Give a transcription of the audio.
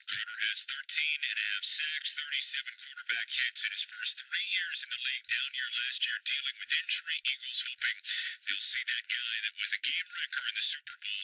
Goddard has 13 and a half sacks, 37 quarterback hits in his first 3 years in the league. Down year last year, dealing with injury. Eagles hoping they'll see that guy that was a game wrecker in the Super Bowl